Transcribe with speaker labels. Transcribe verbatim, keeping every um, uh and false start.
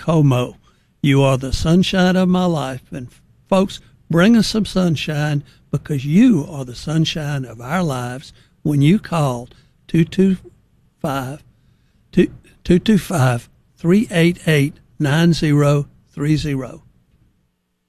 Speaker 1: Como. You are the sunshine of my life. And, folks, bring us some sunshine because you are the sunshine of our lives when you call two two five, three eight eight, nine zero three zero.